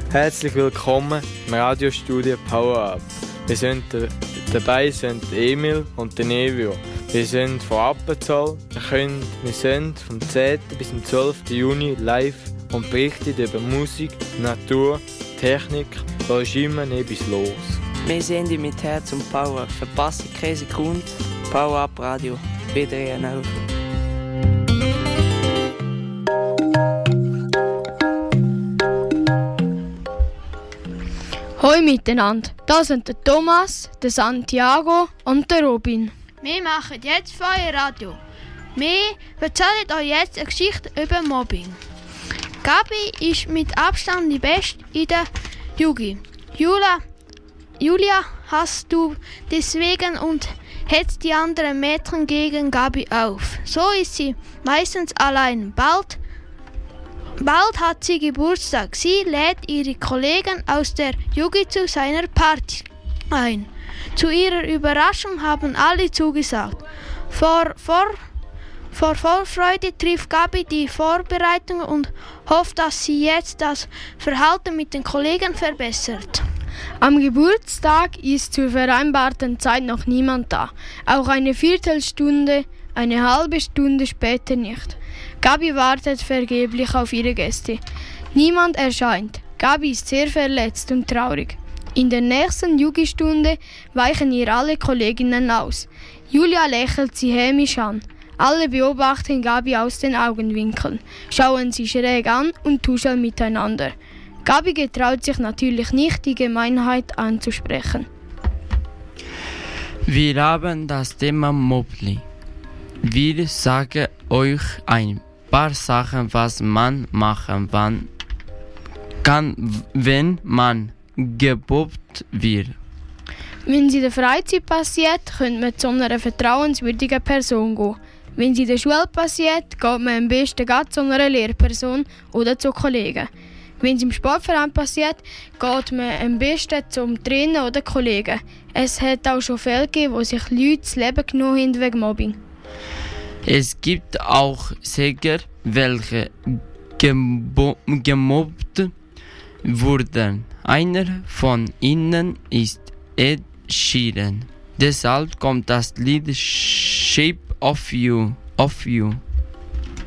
Herzlich willkommen im Radiostudio Power Up. Dabei sind Emil und Nevio. Wir sind von Appenzell. Wir sind vom 10. bis zum 12. Juni live und berichten über Musik, Natur, Technik. Da ist immer etwas los. Wir sind mit Herz und Power. Verpasse keine Sekunde. Power Up Radio. Wieder auf. Hoi miteinander, das sind der Thomas, der Santiago und der Robin. Wir machen jetzt für euer Radio. Wir erzählen euch jetzt eine Geschichte über Mobbing. Gabi ist mit Abstand die Beste in der Jugend. Julia hast du deswegen und hetzt die anderen Mädchen gegen Gabi auf. So ist sie meistens allein. Bald hat sie Geburtstag. Sie lädt ihre Kollegen aus der Jugend zu seiner Party ein. Zu ihrer Überraschung haben alle zugesagt. Vor Vorfreude trifft Gabi die Vorbereitungen und hofft, dass sie jetzt das Verhalten mit den Kollegen verbessert. Am Geburtstag ist zur vereinbarten Zeit noch niemand da. Auch eine Viertelstunde, eine halbe Stunde später nicht. Gabi wartet vergeblich auf ihre Gäste. Niemand erscheint. Gabi ist sehr verletzt und traurig. In der nächsten Jugendstunde weichen ihr alle Kolleginnen aus. Julia lächelt sie hämisch an. Alle beobachten Gabi aus den Augenwinkeln, schauen sie schräg an und tuscheln miteinander. Gabi getraut sich natürlich nicht, die Gemeinheit anzusprechen. Wir haben das Thema Mobbing. Wir sagen euch ein paar Sachen, was man machen kann, wenn man gemobbt wird. Wenn es in der Freizeit passiert, könnte man zu einer vertrauenswürdigen Person gehen. Wenn es in der Schule passiert, geht man am besten zu einer Lehrperson oder zu Kollegen. Wenn es im Sportverein passiert, geht man am besten zum Trainer oder Kollegen. Es hat auch schon Fälle gegeben, wo sich Leute das Leben genommen haben wegen Mobbing. Es gibt auch Sänger, welche gemobbt wurden. Einer von ihnen ist Ed Sheeran. Deshalb kommt das Lied Shape of You.